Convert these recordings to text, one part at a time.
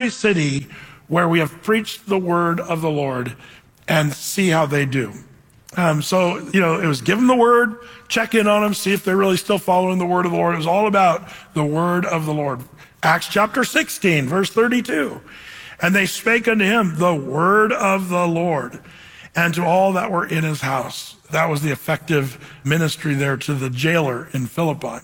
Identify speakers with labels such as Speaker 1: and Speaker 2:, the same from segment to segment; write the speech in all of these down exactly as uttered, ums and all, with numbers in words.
Speaker 1: every city where we have preached the word of the Lord and see how they do. Um, so, you know, it was give them the word, check in on them, see if they're really still following the word of the Lord. It was all about the word of the Lord. Acts chapter sixteen, verse thirty-two. And they spake unto him the word of the Lord, and to all that were in his house. That was the effective ministry there to the jailer in Philippi.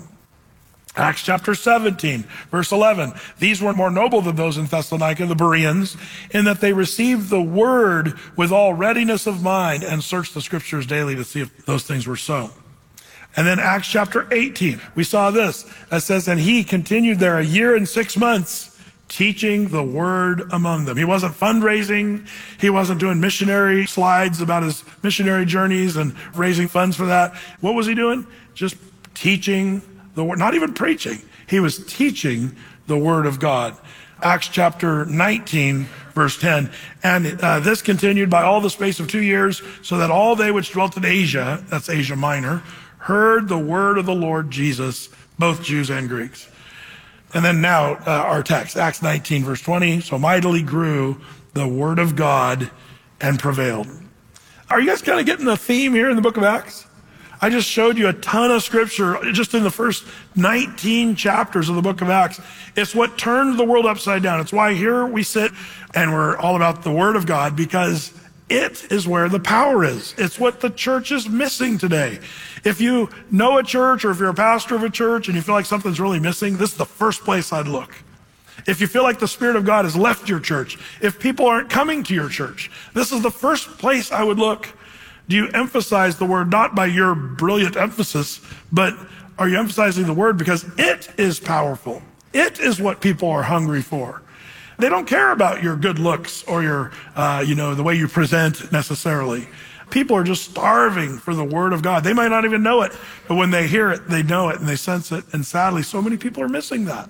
Speaker 1: Acts chapter seventeen, verse eleven. These were more noble than those in Thessalonica, the Bereans, in that they received the word with all readiness of mind and searched the scriptures daily to see if those things were so. And then Acts chapter eighteen, we saw this. It says, and he continued there a year and six months, teaching the word among them. He wasn't fundraising. He wasn't doing missionary slides about his missionary journeys and raising funds for that. What was he doing? Just teaching the word, not even preaching. He was teaching the word of God. Acts chapter nineteen, verse ten. And uh, this continued by all the space of two years, so that all they which dwelt in Asia, that's Asia Minor, heard the word of the Lord Jesus, both Jews and Greeks. And then now uh, our text, Acts nineteen, verse twenty. So mightily grew the word of God and prevailed. Are you guys kind of getting the theme here in the book of Acts? I just showed you a ton of scripture just in the first nineteen chapters of the book of Acts. It's what turned the world upside down. It's why here we sit and we're all about the word of God, because it is where the power is. It's what the church is missing today. If you know a church, or if you're a pastor of a church and you feel like something's really missing, this is the first place I'd look. If you feel like the Spirit of God has left your church, if people aren't coming to your church, this is the first place I would look. Do you emphasize the word not by your brilliant emphasis, but are you emphasizing the word because it is powerful? It is what people are hungry for. They don't care about your good looks or your, uh, you know, the way you present necessarily. People are just starving for the word of God. They might not even know it, but when they hear it, they know it and they sense it. And sadly, so many people are missing that.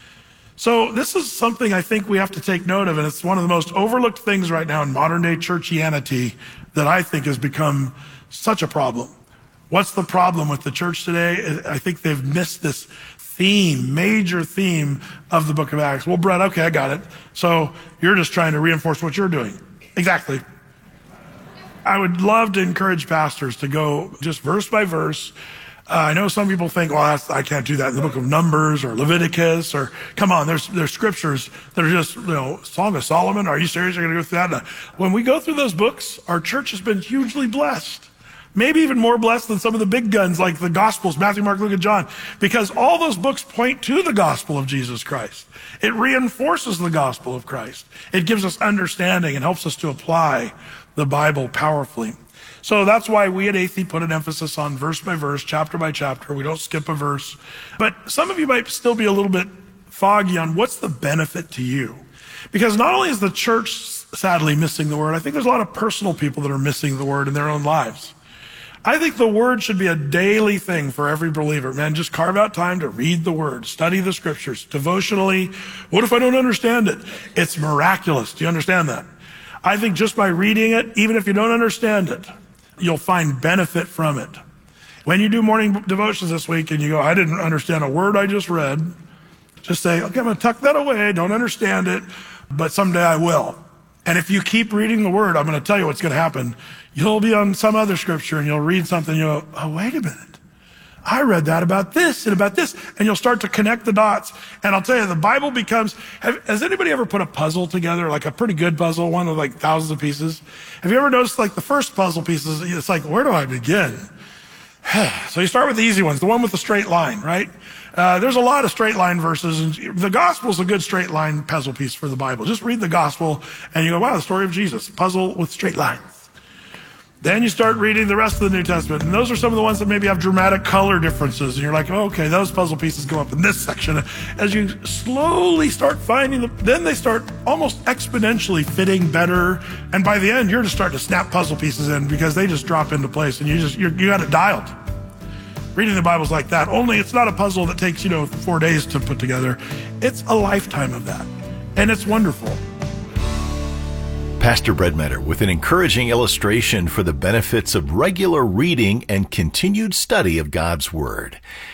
Speaker 1: So this is something I think we have to take note of, and it's one of the most overlooked things right now in modern day churchianity that I think has become such a problem. What's the problem with the church today? I think they've missed this theme, major theme of the book of Acts. Well, Brett, okay, I got it. So you're just trying to reinforce what you're doing. Exactly. I would love to encourage pastors to go just verse by verse. Uh, I know some people think, well, that's, I can't do that in the book of Numbers or Leviticus, or come on, there's there's scriptures that are just, you know, Song of Solomon. Are you serious? You're going to go through that? No. When we go through those books, our church has been hugely blessed. Maybe even more blessed than some of the big guns like the Gospels, Matthew, Mark, Luke, and John, because all those books point to the gospel of Jesus Christ. It reinforces the gospel of Christ. It gives us understanding and helps us to apply the Bible powerfully. So that's why we at A T H put an emphasis on verse by verse, chapter by chapter. We don't skip a verse. But some of you might still be a little bit foggy on what's the benefit to you. Because not only is the church sadly missing the word, I think there's a lot of personal people that are missing the word in their own lives. I think the word should be a daily thing for every believer. Man, just carve out time to read the word, study the scriptures, devotionally. What if I don't understand it? It's miraculous. Do you understand that? I think just by reading it, even if you don't understand it, you'll find benefit from it. When you do morning devotions this week and you go, I didn't understand a word I just read, just say, okay, I'm going to tuck that away. I don't understand it, but someday I will. And if you keep reading the word, I'm going to tell you what's going to happen. You'll be on some other scripture and you'll read something and you'll go, oh, wait a minute. I read that about this and about this. And you'll start to connect the dots. And I'll tell you, the Bible becomes, have, has anybody ever put a puzzle together, like a pretty good puzzle, one with like thousands of pieces? Have you ever noticed like the first puzzle pieces, it's like, where do I begin? So you start with the easy ones, the one with the straight line, right? Uh, there's a lot of straight line verses, and the gospel is a good straight line puzzle piece for the Bible. Just read the gospel and you go, wow, the story of Jesus, puzzle with straight lines. Then you start reading the rest of the New Testament, and those are some of the ones that maybe have dramatic color differences, and you're like, oh, okay, those puzzle pieces go up in this section. As you slowly start finding them, then they start almost exponentially fitting better, and by the end, you're just starting to snap puzzle pieces in because they just drop into place, and you just you're, you got it dialed. Reading the Bible's like that, only it's not a puzzle that takes, you know, four days to put together. It's a lifetime of that, and it's wonderful.
Speaker 2: Pastor Breadmeadow with an encouraging illustration for the benefits of regular reading and continued study of God's Word.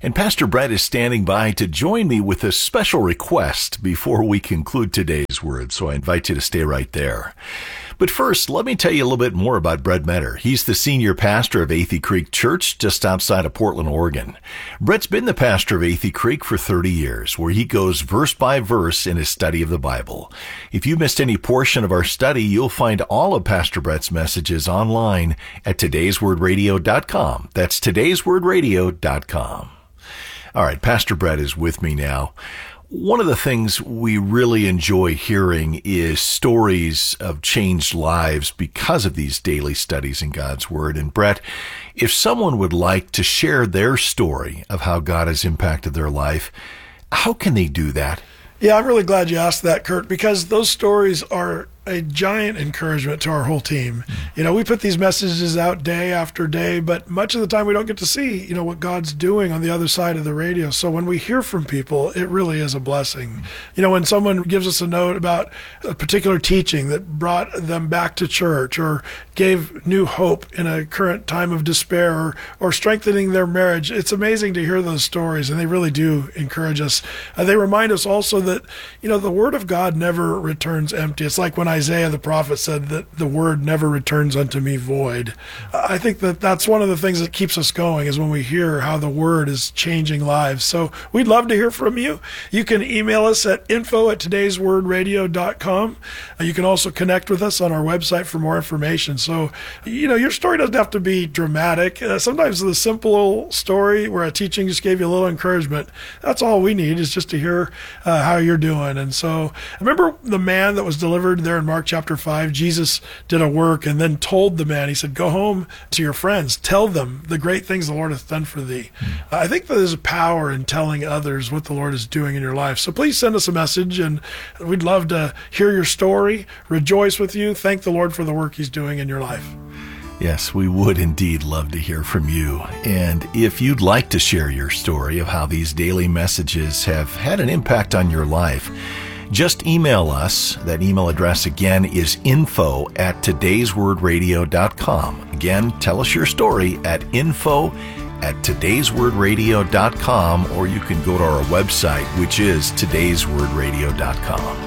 Speaker 2: And Pastor Brett is standing by to join me with a special request before we conclude today's word, so I invite you to stay right there. But first, let me tell you a little bit more about Brett Metter. He's the senior pastor of Athey Creek Church just outside of Portland, Oregon. Brett's been the pastor of Athey Creek for thirty years, where he goes verse by verse in his study of the Bible. If you missed any portion of our study, you'll find all of Pastor Brett's messages online at todays word radio dot com. That's todays word radio dot com. All right, Pastor Brett is with me now. One of the things we really enjoy hearing is stories of changed lives because of these daily studies in God's Word. And Brett, if someone would like to share their story of how God has impacted their life, how can they do that?
Speaker 1: Yeah, I'm really glad you asked that, Kurt, because those stories are a giant encouragement to our whole team. You know, we put these messages out day after day, but much of the time we don't get to see, you know, what God's doing on the other side of the radio. So when we hear from people, it really is a blessing. You know, when someone gives us a note about a particular teaching that brought them back to church or gave new hope in a current time of despair or, or strengthening their marriage, it's amazing to hear those stories, and they really do encourage us. Uh, they remind us also that, you know, the Word of God never returns empty. It's like when Isaiah the prophet said that the word never returns unto me void. I think that that's one of the things that keeps us going, is when we hear how the word is changing lives. So we'd love to hear from you. You can email us at info at todays word radio dot com. You can also connect with us on our website for more information. So, you know, your story doesn't have to be dramatic. Uh, sometimes the simple story where a teaching just gave you a little encouragement, that's all we need, is just to hear uh, how you're doing. And so remember the man that was delivered there in Mark chapter five? Jesus did a work and then told the man, he said, go home to your friends, tell them the great things the Lord hath done for thee. Mm. Uh, I think that there's a power in telling others what the Lord is doing in your life. So please send us a message, and we'd love to hear your story, rejoice with you, thank the Lord for the work he's doing in your life.
Speaker 2: Yes, we would indeed love to hear from you. And if you'd like to share your story of how these daily messages have had an impact on your life, just email us. That email address again is info at todays word radio dot com. Again, tell us your story at info at todays word radio dot com, or you can go to our website, which is todays word radio dot com.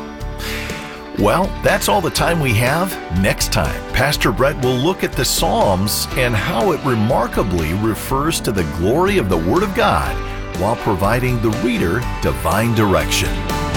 Speaker 2: Well, that's all the time we have. Next time, Pastor Brett will look at the Psalms and how it remarkably refers to the glory of the Word of God while providing the reader divine direction.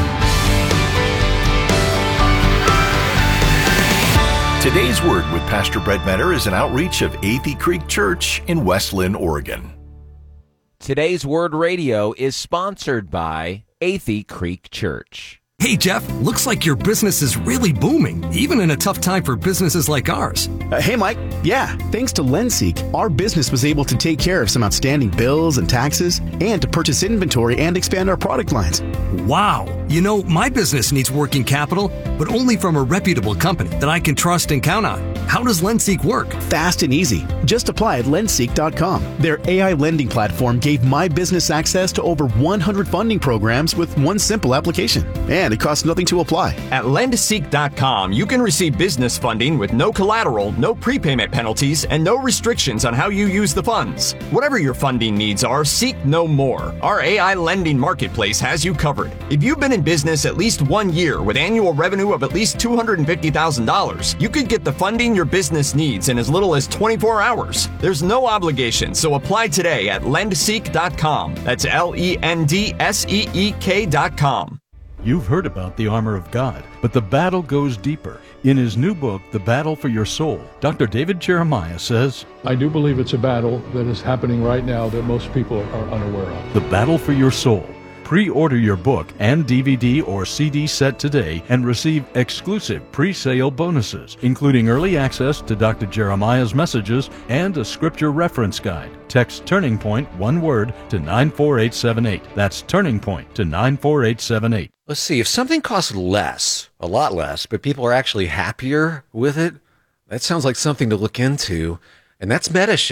Speaker 2: Today's Word with Pastor Brett Metter is an outreach of Athey Creek Church in West Linn, Oregon.
Speaker 3: Today's Word Radio is sponsored by Athey Creek Church.
Speaker 4: Hey, Jeff, looks like your business is really booming, even in a tough time for businesses like ours.
Speaker 5: Uh, hey, Mike. Yeah, thanks to LendSeek, our business was able to take care of some outstanding bills and taxes and to purchase inventory and expand our product lines.
Speaker 4: Wow. You know, my business needs working capital, but only from a reputable company that I can trust and count on. How does LendSeek work?
Speaker 5: Fast and easy. Just apply at lendseek dot com. Their A I lending platform gave my business access to over one hundred funding programs with one simple application. And it costs nothing to apply.
Speaker 6: At lendseek dot com, you can receive business funding with no collateral, no prepayment penalties, and no restrictions on how you use the funds. Whatever your funding needs are, seek no more. Our A I lending marketplace has you covered. If you've been in business at least one year with annual revenue of at least two hundred fifty thousand dollars, you could get the funding your business needs in as little as twenty-four hours. There's no obligation, so apply today at lendseek dot com. That's L E N D S E E K dot com.
Speaker 7: You've heard about the armor of God, but the battle goes deeper. In his new book, The Battle for Your Soul, Doctor David Jeremiah says,
Speaker 8: I do believe it's a battle that is happening right now that most people are unaware of.
Speaker 7: The Battle for Your Soul. Pre-order your book and D V D or C D set today and receive exclusive pre-sale bonuses, including early access to Doctor Jeremiah's messages and a scripture reference guide. Text Turning Point, one word, to nine four eight seven eight. That's Turning Point to nine four eight seven eight.
Speaker 9: Let's see, if something costs less, a lot less, but people are actually happier with it, that sounds like something to look into, and that's MetaShare.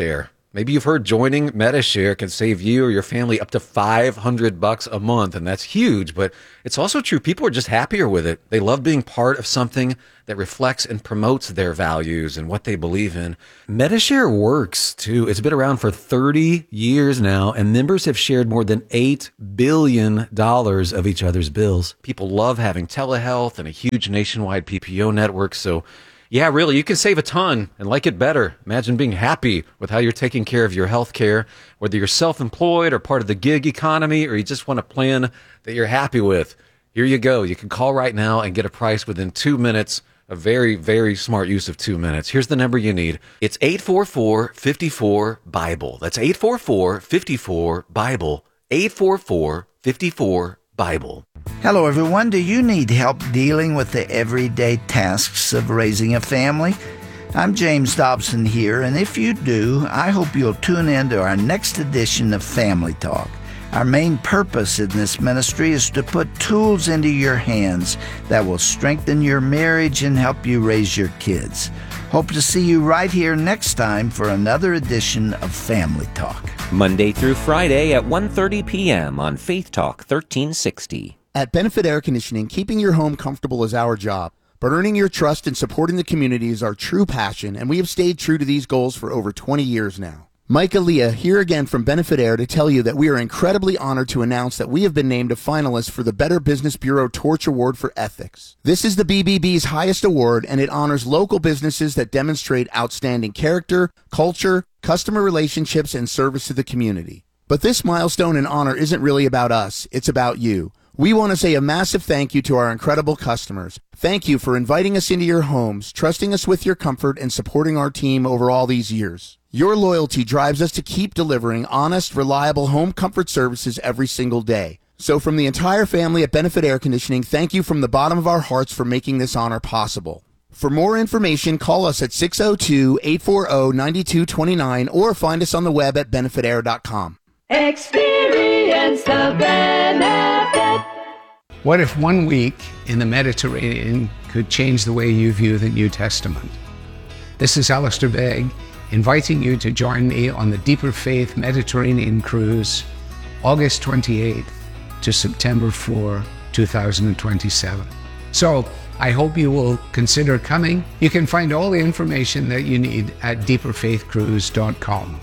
Speaker 9: Maybe you've heard joining Medi-Share can save you or your family up to five hundred bucks a month, and that's huge, but it's also true. People are just happier with it. They love being part of something that reflects and promotes their values and what they believe in. Medi-Share works, too. It's been around for thirty years now, and members have shared more than eight billion dollars of each other's bills. People love having telehealth and a huge nationwide P P O network, so yeah, really, you can save a ton and like it better. Imagine being happy with how you're taking care of your health care, whether you're self-employed or part of the gig economy, or you just want a plan that you're happy with. Here you go. You can call right now and get a price within two minutes. A very, very smart use of two minutes. Here's the number you need. It's eight four four, five four, BIBLE. That's eight four four, five four, BIBLE. eight four four, five four, BIBLE.
Speaker 10: Hello, everyone. Do you need help dealing with the everyday tasks of raising a family? I'm James Dobson here, and if you do, I hope you'll tune in to our next edition of Family Talk. Our main purpose in this ministry is to put tools into your hands that will strengthen your marriage and help you raise your kids. Hope to see you right here next time for another edition of Family Talk.
Speaker 3: Monday through Friday at one thirty p.m. on Faith Talk thirteen sixty.
Speaker 11: At Benefit Air Conditioning, keeping your home comfortable is our job, but earning your trust and supporting the community is our true passion, and we have stayed true to these goals for over twenty years now. Mike Aaliyah here again from Benefit Air to tell you that we are incredibly honored to announce that we have been named a finalist for the Better Business Bureau Torch Award for Ethics. This is the B B B's highest award, and it honors local businesses that demonstrate outstanding character, culture, customer relationships, and service to the community. But this milestone and honor isn't really about us, it's about you. We want to say a massive thank you to our incredible customers. Thank you for inviting us into your homes, trusting us with your comfort, and supporting our team over all these years. Your loyalty drives us to keep delivering honest, reliable home comfort services every single day. So from the entire family at Benefit Air Conditioning, thank you from the bottom of our hearts for making this honor possible. For more information, call us at six oh two, eight four oh, nine two two nine or find us on the web at benefit air dot com.
Speaker 12: Experience the benefit.
Speaker 13: What if one week in the Mediterranean could change the way you view the New Testament? This is Alistair Begg, inviting you to join me on the Deeper Faith Mediterranean Cruise, August twenty-eighth to September fourth, two thousand twenty-seven. So, I hope you will consider coming. You can find all the information that you need at deeper faith cruise dot com.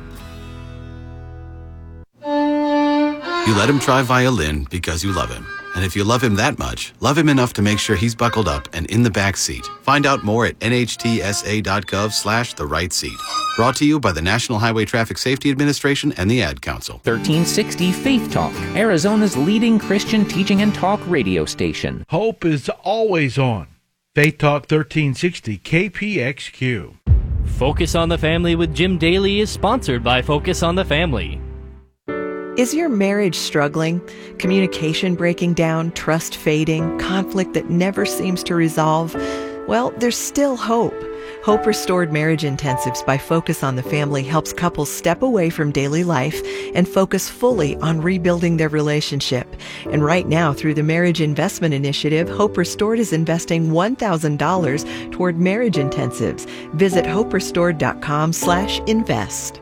Speaker 14: You let him try violin because you love him. And if you love him that much, love him enough to make sure he's buckled up and in the back seat. Find out more at N H T S A dot gov slash the right seat. Brought to you by the National Highway Traffic Safety Administration and the Ad Council.
Speaker 3: thirteen sixty Faith Talk, Arizona's leading Christian teaching and talk radio station.
Speaker 15: Hope is always on. Faith Talk thirteen sixty K P X Q.
Speaker 16: Focus on the Family with Jim Daly is sponsored by Focus on the Family.
Speaker 17: Is your marriage struggling? Communication breaking down, trust fading, conflict that never seems to resolve? Well, there's still hope. Hope Restored Marriage Intensives by Focus on the Family helps couples step away from daily life and focus fully on rebuilding their relationship. And right now, through the Marriage Investment Initiative, Hope Restored is investing one thousand dollars toward marriage intensives. Visit hope restored dot com slash invest.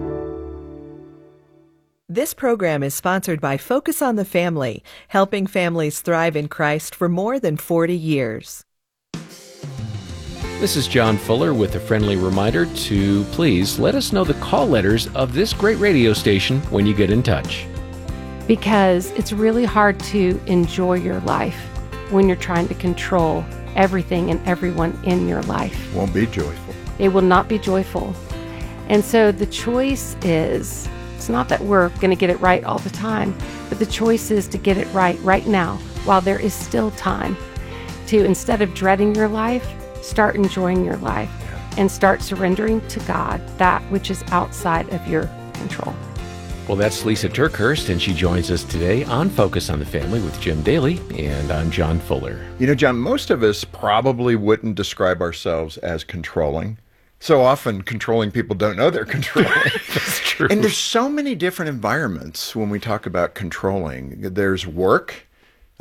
Speaker 17: This program is sponsored by Focus on the Family, helping families thrive in Christ for more than forty years.
Speaker 3: This is John Fuller with a friendly reminder to please let us know the call letters of this great radio station when you get in touch.
Speaker 18: Because it's really hard to enjoy your life when you're trying to control everything and everyone in your life.
Speaker 19: Won't be joyful.
Speaker 18: It will not be joyful. And so the choice is, it's not that we're going to get it right all the time, but the choice is to get it right right now while there is still time to, instead of dreading your life, start enjoying your life and start surrendering to God that which is outside of your control.
Speaker 3: Well, that's Lisa Turkhurst, and she joins us today on Focus on the Family with Jim Daly, and I'm John Fuller.
Speaker 19: You know, John, most of us probably wouldn't describe ourselves as controlling. So often, controlling people don't know they're controlling.
Speaker 3: That's true.
Speaker 19: And there's so many different environments when we talk about controlling. There's work.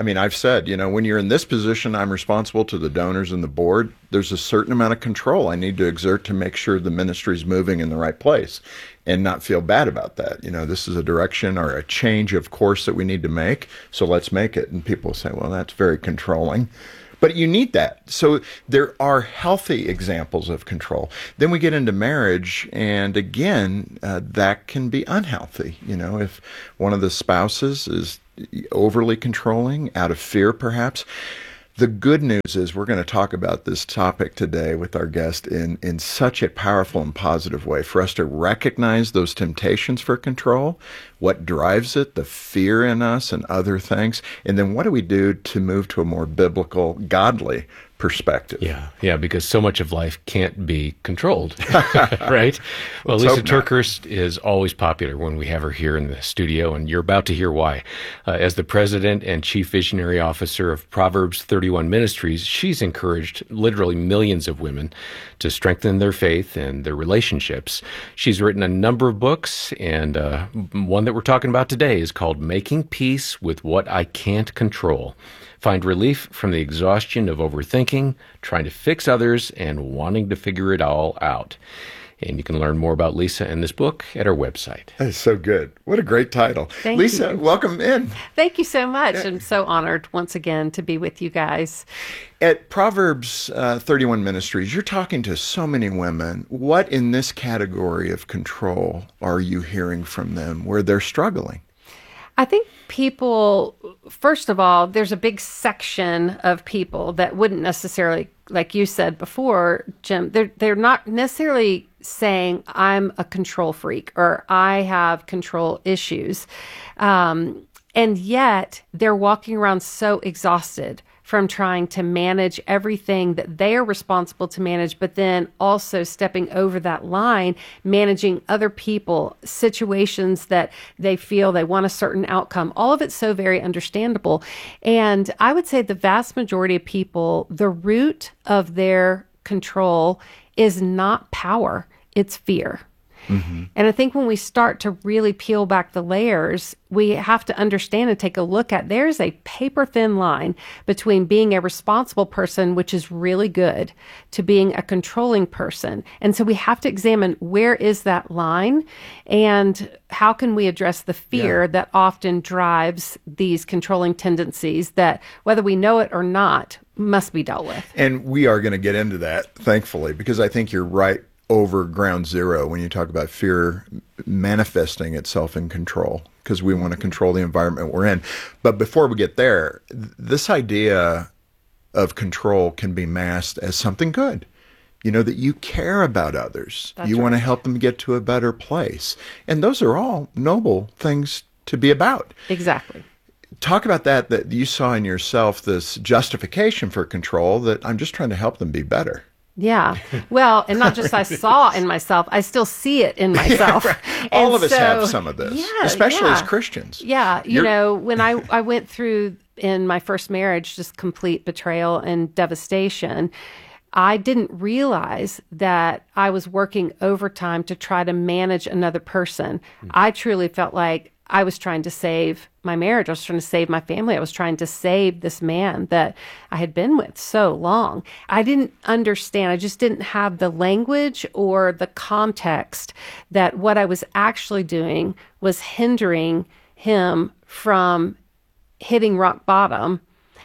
Speaker 19: I mean, I've said, you know, when you're in this position, I'm responsible to the donors and the board. There's a certain amount of control I need to exert to make sure the ministry is moving in the right place and not feel bad about that. You know, this is a direction or a change of course that we need to make, so let's make it. And people say, well, that's very controlling. But you need that. So there are healthy examples of control. Then we get into marriage, and again, uh, that can be unhealthy. You know, if one of the spouses is overly controlling, out of fear perhaps. The good news is we're going to talk about this topic today with our guest in, in such a powerful and positive way for us to recognize those temptations for control, what drives it, the fear in us and other things, and then what do we do to move to a more biblical, godly perspective.
Speaker 3: Yeah, yeah, because so much of life can't be controlled, right? Well,
Speaker 19: Let's
Speaker 3: Lysa TerKeurst is always popular when we have her here in the studio, and you're about to hear why. Uh, as the president and chief visionary officer of Proverbs thirty-one Ministries, she's encouraged literally millions of women to strengthen their faith and their relationships. She's written a number of books, and uh, one that we're talking about today is called Making Peace with What I Can't Control. Find relief from the exhaustion of overthinking, trying to fix others, and wanting to figure it all out. And you can learn more about Lysa and this book at our website.
Speaker 19: That is so good. What a great title.
Speaker 18: Thank
Speaker 19: Lysa,
Speaker 18: you.
Speaker 19: welcome in.
Speaker 18: Thank you so much. I'm so honored once again to be with you guys.
Speaker 19: At Proverbs uh, thirty-one Ministries, you're talking to so many women. What in this category of control are you hearing from them where they're struggling?
Speaker 18: I think people, first of all, there's a big section of people that wouldn't necessarily, like you said before, Jim, they're, they're not necessarily saying I'm a control freak or I have control issues. Um, and yet they're walking around so exhausted from trying to manage everything that they are responsible to manage, but then also stepping over that line, managing other people, situations that they feel they want a certain outcome. All of it's so very understandable. And I would say the vast majority of people, the root of their control is not power, it's fear. Mm-hmm. And I think when we start to really peel back the layers, we have to understand and take a look at there's a paper thin line between being a responsible person, which is really good, to being a controlling person. And so we have to examine where is that line and how can we address the fear yeah. that often drives these controlling tendencies that, whether we know it or not, must be dealt with.
Speaker 19: And we are going to get into that, thankfully, because I think you're right over ground zero when you talk about fear manifesting itself in control, because we want to control the environment we're in. But before we get there, this idea of control can be masked as something good. You know, that you care about others.
Speaker 18: That's
Speaker 19: you
Speaker 18: right.
Speaker 19: want to help them get to a better place. And those are all noble things to be about.
Speaker 18: Exactly.
Speaker 19: Talk about that, that you saw in yourself this justification for control, that I'm just trying to help them be better.
Speaker 18: Yeah. Well, and not just I saw in myself, I still see it in myself.
Speaker 19: Yeah, right. All
Speaker 18: and
Speaker 19: of us
Speaker 18: so,
Speaker 19: have some of this,
Speaker 18: yeah,
Speaker 19: especially
Speaker 18: yeah.
Speaker 19: as Christians.
Speaker 18: Yeah. You
Speaker 19: You're...
Speaker 18: know, when I, I went through in my first marriage, just complete betrayal and devastation, I didn't realize that I was working overtime to try to manage another person. Mm. I truly felt like I was trying to save my marriage. I was trying to save my family. I was trying to save this man that I had been with so long. I didn't understand. I just didn't have the language or the context that what I was actually doing was hindering him from hitting rock bottom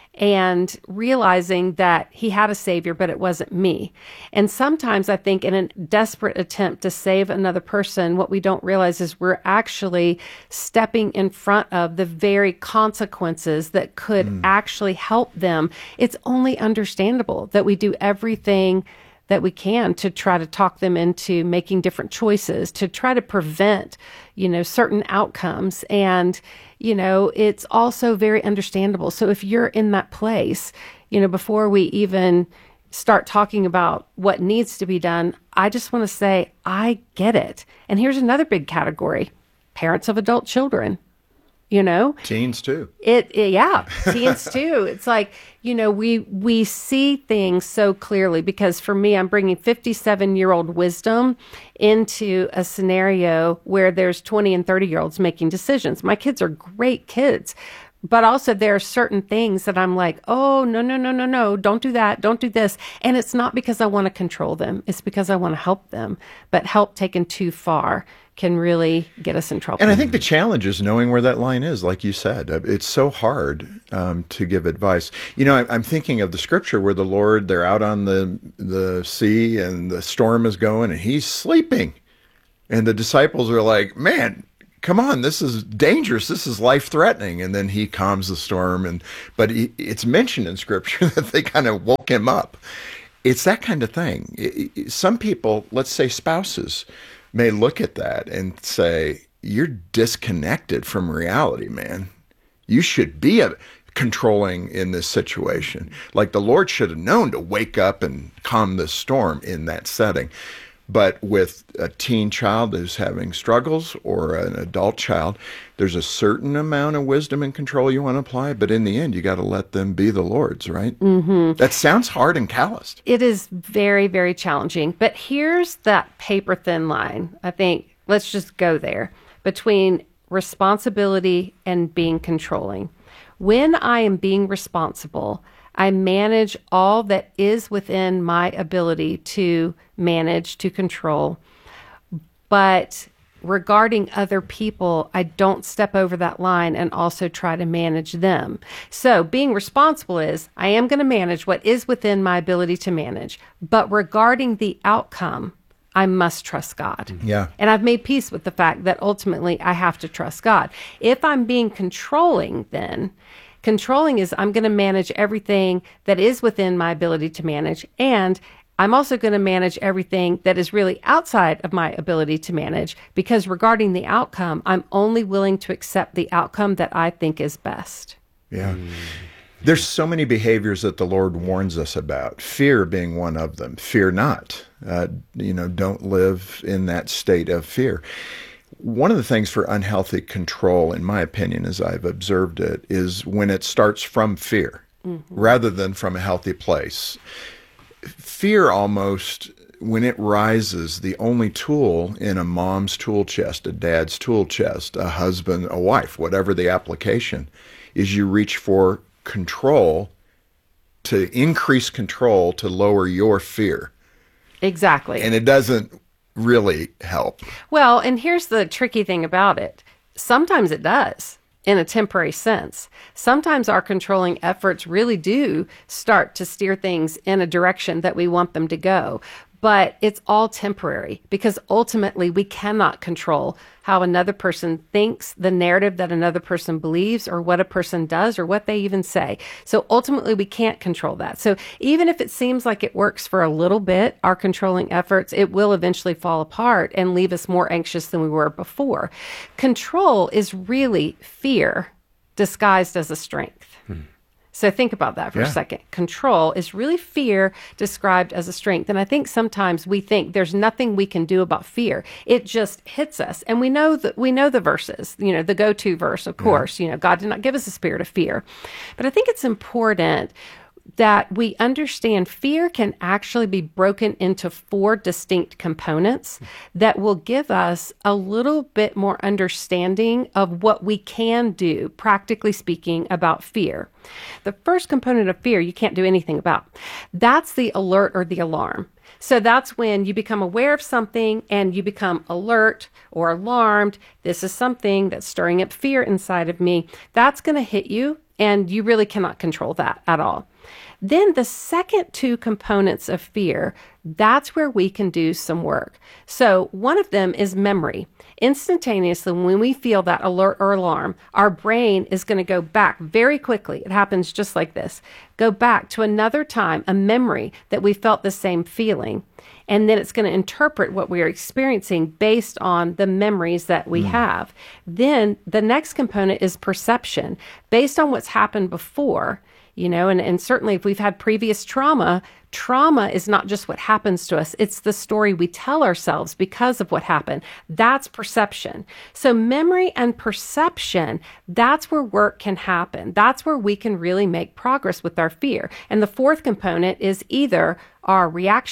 Speaker 18: and realizing that he had a savior, but it wasn't me. And sometimes I think in a desperate attempt to save another person, what we don't realize is we're actually stepping in front of the very consequences that could mm. actually help them. It's only understandable that we do everything that we can to try to talk them into making different choices, to try to prevent, you know, certain outcomes. And, you know, it's also very understandable. So if you're in that place, you know, before we even start talking about what needs to be done, I just want to say, I get it. And here's another big category, parents of adult children. You know,
Speaker 19: teens too.
Speaker 18: It, it yeah, teens too. It's like, you know, we we see things so clearly because for me, I'm bringing fifty-seven year old wisdom into a scenario where there's twenty and thirty year olds making decisions. My kids are great kids, But also there are certain things that I'm like, oh, no, no, no, no, no, don't do that. Don't do this. And it's not because I want to control them. It's because I want to help them. But help taken too far can really get us in trouble.
Speaker 19: And I think the challenge is knowing where that line is, like you said. It's so hard um, to give advice. You know, I, I'm thinking of the scripture where the Lord, they're out on the, the sea and the storm is going and he's sleeping. And the disciples are like, man, come on, this is dangerous. This is life-threatening. And then he calms the storm. And but he, it's mentioned in Scripture that they kind of woke him up. It's that kind of thing. It, it, some people, let's say spouses, may look at that and say, you're disconnected from reality, man. You should be a, controlling in this situation. Like the Lord should have known to wake up and calm the storm in that setting. But with a teen child who's having struggles or an adult child, there's a certain amount of wisdom and control you want to apply, but in the end, you got to let them be the Lord's, right?
Speaker 18: Mm-hmm.
Speaker 19: That sounds hard and calloused.
Speaker 18: It is very, very challenging. But here's that paper thin line. I think let's just go there between responsibility and being controlling. When I am being responsible, I manage all that is within my ability to manage, to control. But regarding other people, I don't step over that line and also try to manage them. So being responsible is I am going to manage what is within my ability to manage. But regarding the outcome, I must trust God.
Speaker 19: Yeah.
Speaker 18: And I've made peace with the fact that ultimately I have to trust God. If I'm being controlling, then controlling is I'm going to manage everything that is within my ability to manage, and I'm also going to manage everything that is really outside of my ability to manage, because regarding the outcome, I'm only willing to accept the outcome that I think is best.
Speaker 19: Yeah. There's so many behaviors that the Lord warns us about, fear being one of them. Fear not. Uh, you know, don't live in that state of fear. One of the things for unhealthy control, in my opinion, as I've observed it, is when it starts from fear mm-hmm. rather than from a healthy place. Fear almost, when it rises, the only tool in a mom's tool chest, a dad's tool chest, a husband, a wife, whatever the application, is you reach for control to increase control to lower your fear.
Speaker 18: Exactly.
Speaker 19: And it doesn't really help.
Speaker 18: Well, and here's the tricky thing about it. Sometimes it does in a temporary sense. Sometimes our controlling efforts really do start to steer things in a direction that we want them to go. But it's all temporary, because ultimately we cannot control how another person thinks, the narrative that another person believes, or what a person does, or what they even say. So ultimately we can't control that. So even if it seems like it works for a little bit, our controlling efforts, it will eventually fall apart and leave us more anxious than we were before. Control is really fear disguised as a strength. Hmm. So think about that for yeah. a second. Control is really fear described as a strength. And I think sometimes we think there's nothing we can do about fear. It just hits us. And we know that we know the verses, you know, the go-to verse, of course, yeah. you know, God did not give us a spirit of fear. But I think it's important that we understand fear can actually be broken into four distinct components that will give us a little bit more understanding of what we can do, practically speaking, about fear. The first component of fear you can't do anything about. That's the alert or the alarm. So that's when you become aware of something and you become alert or alarmed. This is something that's stirring up fear inside of me. That's going to hit you, and you really cannot control that at all. Then the second two components of fear, that's where we can do some work. So one of them is memory. Instantaneously, when we feel that alert or alarm, our brain is going to go back very quickly. It happens just like this. Go back to another time, a memory that we felt the same feeling. And then it's going to interpret what we are experiencing based on the memories that we mm. have. Then the next component is perception. Based on what's happened before, you know, and, and certainly if we've had previous trauma, trauma is not just what happens to us. It's the story we tell ourselves because of what happened. That's perception. So memory and perception, that's where work can happen. That's where we can really make progress with our fear. And the fourth component is either our reaction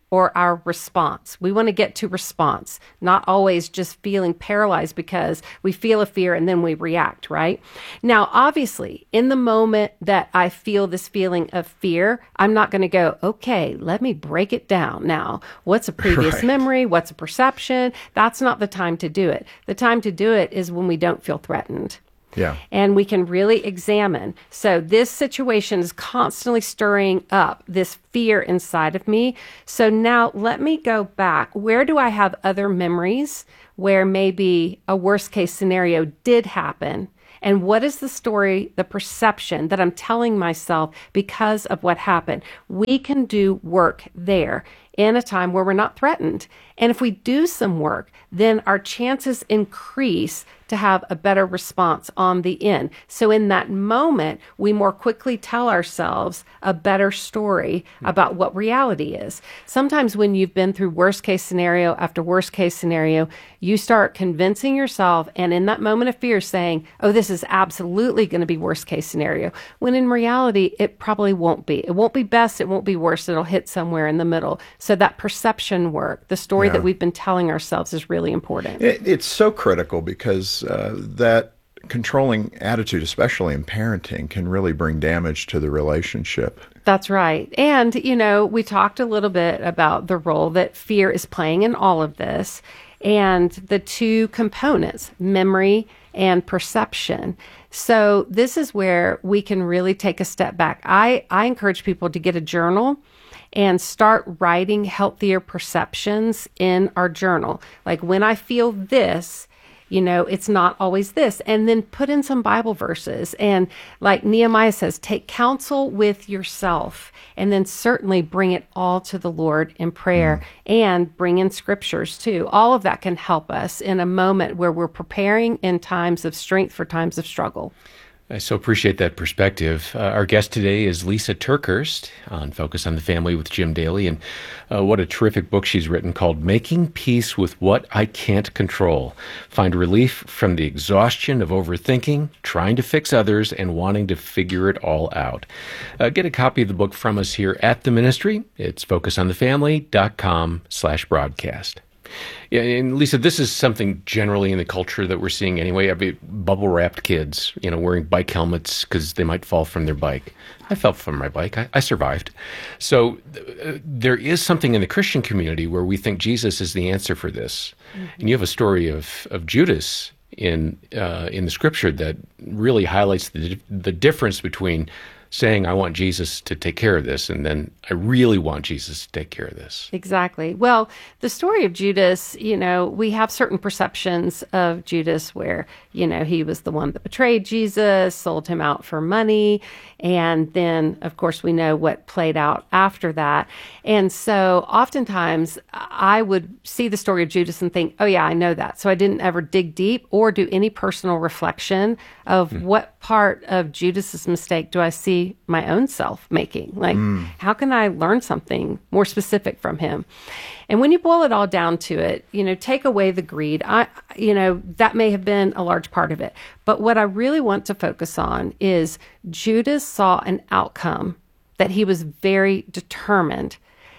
Speaker 18: or our response. We want to get to response, not always just feeling paralyzed because we feel a fear and then we react, right? Now, obviously, in the moment that I feel this feeling of fear, I'm not going to go, okay, let me break it down now. What's a previous
Speaker 12: Right.
Speaker 18: memory? What's a perception? That's not the time to do it. The time to do it is when we don't feel threatened.
Speaker 19: Yeah.
Speaker 18: And we can really examine. So this situation is constantly stirring up this fear inside of me. So now let me go back. Where do I have other memories where maybe a worst case scenario did happen? And what is the story, the perception that I'm telling myself because of what happened? We can do work there in a time where we're not threatened. And if we do some work, then our chances increase to have a better response on the end. So in that moment, we more quickly tell ourselves a better story about what reality is. Sometimes when you've been through worst case scenario after worst case scenario, you start convincing yourself, and in that moment of fear saying, oh, this is absolutely going to be worst case scenario, when in reality, it probably won't be. It won't be best, it won't be worst, it'll hit somewhere in the middle. So that perception work, the story
Speaker 19: Yeah.
Speaker 18: that we've been telling ourselves is really important.
Speaker 19: It, it's so critical because uh, that controlling attitude, especially in parenting, can really bring damage to the relationship.
Speaker 18: That's right. And, you know, we talked a little bit about the role that fear is playing in all of this and the two components, memory and perception. So this is where we can really take a step back. I, I encourage people to get a journal and start writing healthier perceptions in our journal. Like when I feel this, you know, it's not always this. And then put in some Bible verses. And like Nehemiah says, take counsel with yourself. And then certainly bring it all to the Lord in prayer mm. and bring in scriptures too. All of that can help us in a moment where we're preparing in times of strength for times of struggle.
Speaker 3: I so appreciate that perspective. Uh, our guest today is Lysa TerKeurst on Focus on the Family with Jim Daly, and uh, what a terrific book she's written called Making Peace with What I Can't Control. Find relief from the exhaustion of overthinking, trying to fix others, and wanting to figure it all out. Uh, get a copy of the book from us here at the ministry. It's focusonthefamily.com slash broadcast. Yeah, and Lysa, this is something generally in the culture that we're seeing anyway. I mean, bubble-wrapped kids, you know, wearing bike helmets because they might fall from their bike. I fell from my bike. I, I survived. So uh, there is something in the Christian community where we think Jesus is the answer for this. Mm-hmm. And you have a story of, of Judas in uh, in the scripture that really highlights the the difference between saying I want Jesus to take care of this, and then I really want Jesus to take care of this.
Speaker 18: Exactly. Well, the story of Judas, you know, we have certain perceptions of Judas where, you know, he was the one that betrayed Jesus, sold him out for money, and then, of course, we know what played out after that. And so oftentimes I would see the story of Judas and think, oh, yeah, I know that. So I didn't ever dig deep or do any personal reflection of mm. what part of Judas's mistake do I see my own self making? Like, mm. how can I learn something more specific from him? And when you boil it all down to it, you know, take away the greed, I, you know, that may have been a large part of it. But what I really want to focus on is Judas saw an outcome that he was very determined.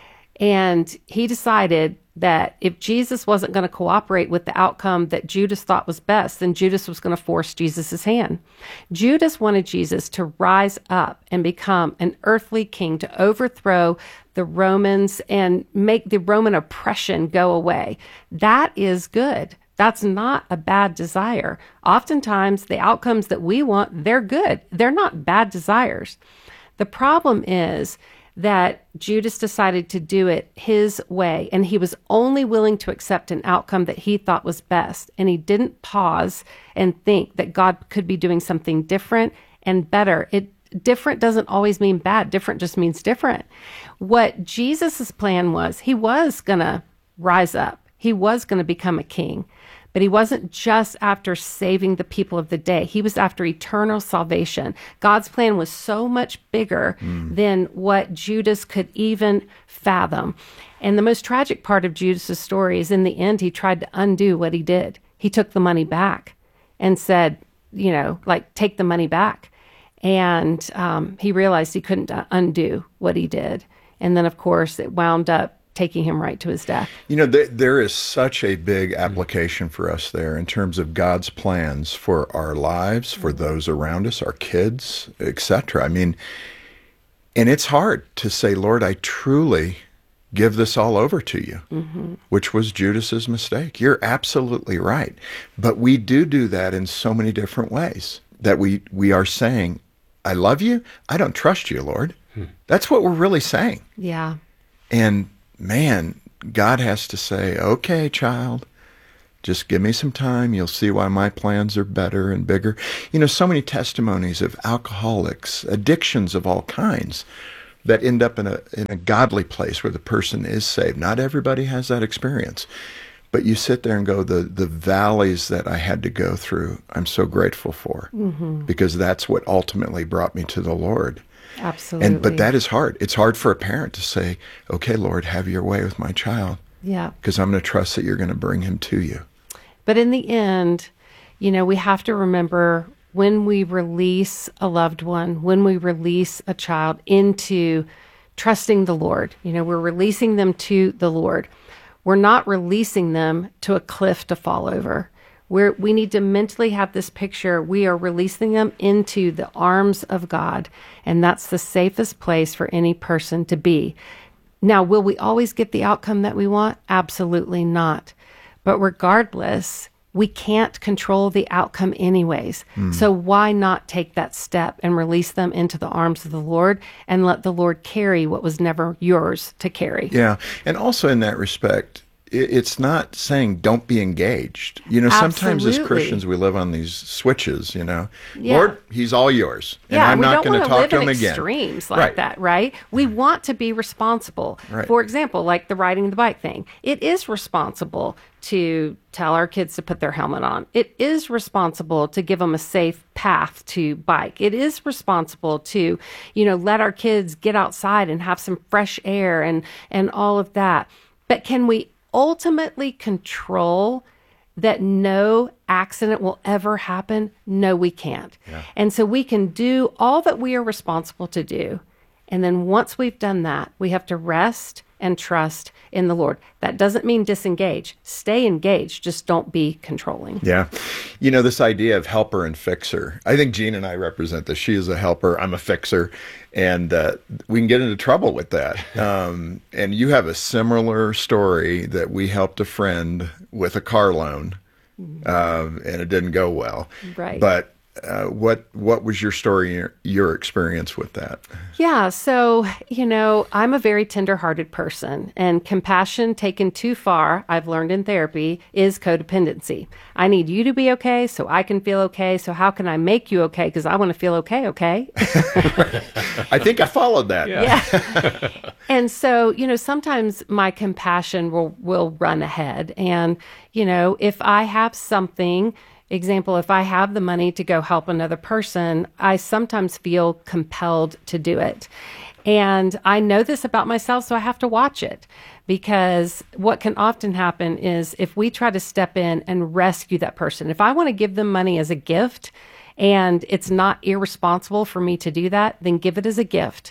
Speaker 18: And he decided that if Jesus wasn't going to cooperate with the outcome that Judas thought was best, then Judas was going to force Jesus's hand. Judas wanted Jesus to rise up and become an earthly king, to overthrow the Romans and make the Roman oppression go away. That is good. That's not a bad desire. Oftentimes, the outcomes that we want, they're good. They're not bad desires. The problem is that Judas decided to do it his way, and he was only willing to accept an outcome that he thought was best, and he didn't pause and think that God could be doing something different and better. It different doesn't always mean bad. Different just means different. What Jesus's plan was, he was going to rise up. He was going to become a king. But he wasn't just after saving the people of the day. He was after eternal salvation. God's plan was so much bigger mm. than what Judas could even fathom. And the most tragic part of Judas's story is in the end, he tried to undo what he did. He took the money back and said, you know, like, take the money back. And um, he realized he couldn't undo what he did. And then, of course, it wound up taking him right to his death.
Speaker 19: You know, th- there is such a big application for us there in terms of God's plans for our lives, for those around us, our kids, et cetera. I mean, and it's hard to say, Lord, I truly give this all over to you, mm-hmm. which was Judas's mistake. You're absolutely right. But we do do that in so many different ways, that we, we are saying, I love you. I don't trust you, Lord. Hmm. That's what we're really saying.
Speaker 18: Yeah.
Speaker 19: And man, God has to say, okay, child, just give me some time. You'll see why my plans are better and bigger. You know, so many testimonies of alcoholics, addictions of all kinds, that end up in a in a godly place where the person is saved. Not everybody has that experience. But you sit there and go, the, the valleys that I had to go through, I'm so grateful for. Mm-hmm. Because that's what ultimately brought me to the Lord.
Speaker 18: Absolutely.
Speaker 19: And but that is hard. It's hard for a parent to say, okay, Lord, have your way with my child.
Speaker 18: Yeah.
Speaker 19: Because I'm going to trust that you're going to bring him to you.
Speaker 18: But in the end, you know, we have to remember, when we release a loved one, when we release a child into trusting the Lord, you know, we're releasing them to the Lord. We're not releasing them to a cliff to fall over. We're, we need to mentally have this picture. We are releasing them into the arms of God, and that's the safest place for any person to be. Now, will we always get the outcome that we want? Absolutely not. But regardless, we can't control the outcome anyways. Mm. So why not take that step and release them into the arms of the Lord and let the Lord carry what was never yours to carry?
Speaker 19: Yeah. And also in that respect, it's not saying don't be engaged. You know, sometimes
Speaker 18: Absolutely.
Speaker 19: as Christians, we live on these switches, you know.
Speaker 18: Yeah.
Speaker 19: Lord, he's all yours. And
Speaker 18: yeah,
Speaker 19: I'm not going to talk to him again.
Speaker 18: Extremes like
Speaker 19: right.
Speaker 18: that, right? We want to be responsible.
Speaker 19: Right.
Speaker 18: For example, like the riding the bike thing. It is responsible to tell our kids to put their helmet on. It is responsible to give them a safe path to bike. It is responsible to, you know, let our kids get outside and have some fresh air and, and all of that. But can we ultimately control that no accident will ever happen? No, we can't. Yeah. And so we can do all that we are responsible to do. And then once we've done that, we have to rest and trust in the Lord. That doesn't mean disengage. Stay engaged. Just don't be controlling.
Speaker 19: Yeah. You know, this idea of helper and fixer, I think Jean and I represent this. She is a helper. I'm a fixer. And uh, we can get into trouble with that. Um, and you have a similar story that we helped a friend with a car loan, um, and it didn't go well.
Speaker 18: Right.
Speaker 19: But Uh, what what was your story, your, your experience with that?
Speaker 18: Yeah, so, you know, I'm a very tender-hearted person, and compassion taken too far, I've learned in therapy, is codependency. I need you to be okay so I can feel okay, so how can I make you okay? Because I want to feel okay, okay?
Speaker 19: I think I followed that.
Speaker 18: Yeah. yeah. And so, you know, sometimes my compassion will, will run ahead, and, you know, if I have something... Example, if I have the money to go help another person, I sometimes feel compelled to do it. And I know this about myself, so I have to watch it. Because what can often happen is if we try to step in and rescue that person, if I want to give them money as a gift and it's not irresponsible for me to do that, then give it as a gift.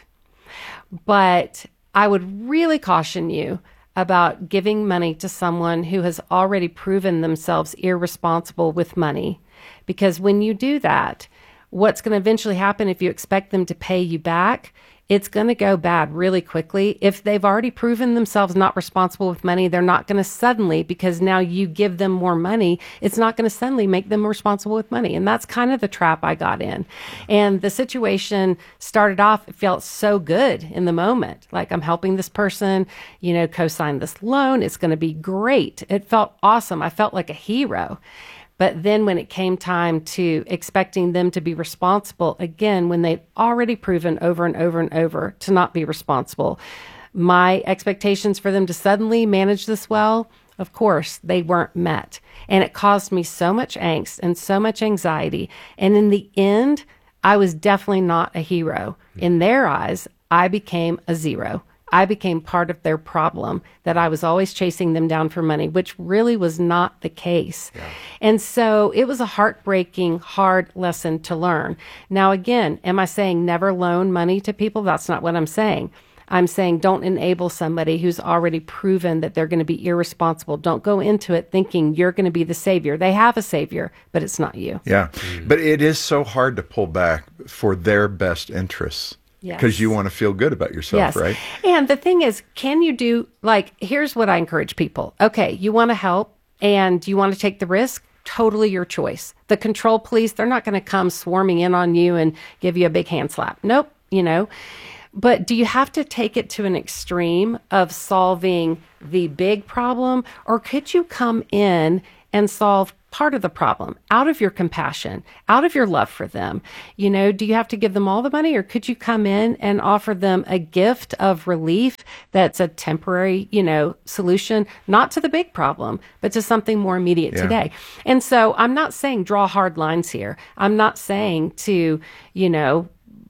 Speaker 18: But I would really caution you about giving money to someone who has already proven themselves irresponsible with money. Because when you do that, what's going to eventually happen if you expect them to pay you back, it's going to go bad really quickly. If they've already proven themselves not responsible with money, they're not going to suddenly, because now you give them more money, it's not going to suddenly make them responsible with money. And that's kind of the trap I got in. And the situation started off, it felt so good in the moment. Like, I'm helping this person, you know, co-sign this loan. It's going to be great. It felt awesome. I felt like a hero. But then when it came time to expecting them to be responsible, again, when they'd already proven over and over and over to not be responsible, my expectations for them to suddenly manage this well, of course, they weren't met. And it caused me so much angst and so much anxiety. And in the end, I was definitely not a hero. In their eyes, I became a zero. I became part of their problem, that I was always chasing them down for money, which really was not the case. Yeah. And so it was a heartbreaking, hard lesson to learn. Now, again, am I saying never loan money to people? That's not what I'm saying. I'm saying don't enable somebody who's already proven that they're going to be irresponsible. Don't go into it thinking you're going to be the savior. They have a savior, but it's not you.
Speaker 19: Yeah. But it is so hard to pull back for their best interests.
Speaker 18: Yes.
Speaker 19: Because you want to feel good about yourself,
Speaker 18: Yes.
Speaker 19: right?
Speaker 18: And the thing is, can you do, like, here's what I encourage people. Okay, you want to help and you want to take the risk? Totally your choice. The control police, they're not going to come swarming in on you and give you a big hand slap. Nope, you know. But do you have to take it to an extreme of solving the big problem? Or could you come in and solve part of the problem out of your compassion, out of your love for them? You know, do you have to give them all the money, or could you come in and offer them a gift of relief that's a temporary, you know, solution, not to the big problem, but to something more immediate
Speaker 20: Yeah.
Speaker 18: today? And so I'm not saying draw hard lines here. I'm not saying to, you know,